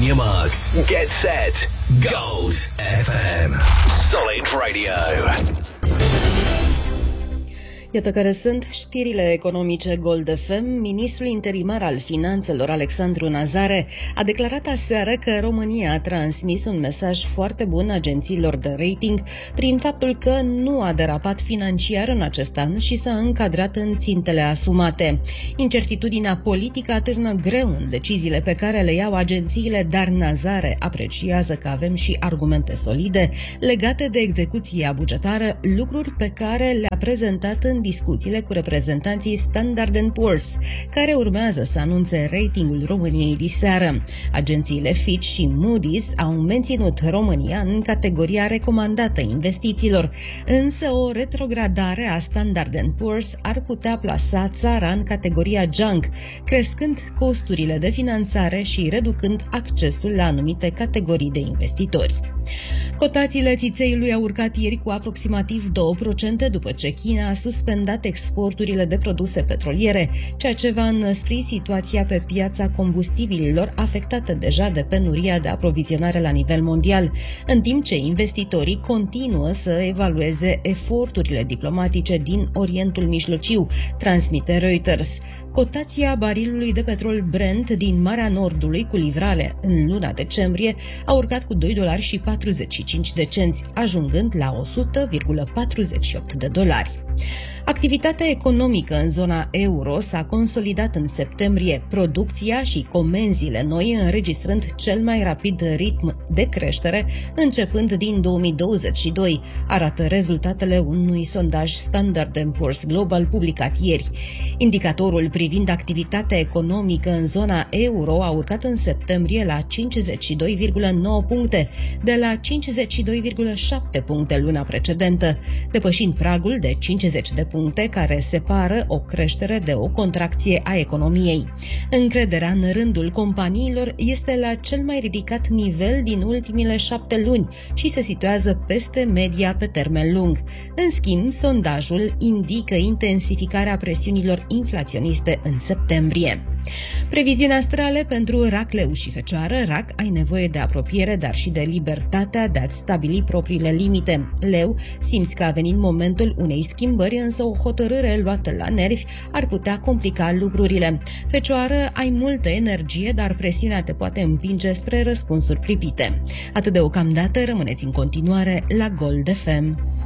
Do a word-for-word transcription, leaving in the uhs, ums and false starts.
your marks. Get set. Gold F M. Solid Radio. Iată care sunt știrile economice Gold F M. Ministrul interimar al Finanțelor, Alexandru Nazare, a declarat aseară că România a transmis un mesaj foarte bun agențiilor de rating prin faptul că nu a derapat financiar în acest an și s-a încadrat în țintele asumate. Incertitudinea politică atârnă greu în deciziile pe care le iau agențiile, dar Nazare apreciază că avem și argumente solide legate de execuția bugetară, lucruri pe care le-a prezentat în discuțiile cu reprezentanții Standard and Poor's, care urmează să anunțe ratingul României diseară. Agențiile Fitch și Moody's au menținut România în categoria recomandată investițiilor, însă o retrogradare a Standard and Poor's ar putea plasa țara în categoria junk, crescând costurile de finanțare și reducând accesul la anumite categorii de investitori. Cotațiile țițeiului au urcat ieri cu aproximativ două la sută după ce China a suspendat exporturile de produse petroliere, ceea ce va înăspri situația pe piața combustibililor afectată deja de penuria de aprovizionare la nivel mondial, în timp ce investitorii continuă să evalueze eforturile diplomatice din Orientul Mijlociu, transmite Reuters. Cotația barilului de petrol Brent din Marea Nordului cu livrare în luna decembrie a urcat cu doi dolari și patruzeci și cinci de cenți, ajungând la o sută virgulă patruzeci și opt de dolari. Activitatea economică în zona euro s-a consolidat în septembrie, producția și comenzile noi înregistrând cel mai rapid ritm de creștere începând din două mii douăzeci și doi, arată rezultatele unui sondaj Standard and Poor's Global publicat ieri. Indicatorul privind activitatea economică în zona euro a urcat în septembrie la cincizeci și doi virgulă nouă puncte, de la cincizeci și doi virgulă șapte puncte luna precedentă, depășind pragul de cincizeci de puncte care separă o creștere de o contracție a economiei. Încrederea în rândul companiilor este la cel mai ridicat nivel din ultimile șapte luni și se situează peste media pe termen lung. În schimb, sondajul indică intensificarea presiunilor inflaționiste în septembrie. Previziuni astrale pentru Rac, Leu și Fecioară. Rac, ai nevoie de apropiere, dar și de libertatea de a-ți stabili propriile limite. Leu, simți că a venit momentul unei schimbări, însă o hotărâre luată la nervi ar putea complica lucrurile. Fecioară, ai multă energie, dar presiunea te poate împinge spre răspunsuri pripite. Atât deocamdată, rămâneți în continuare la Gold F M.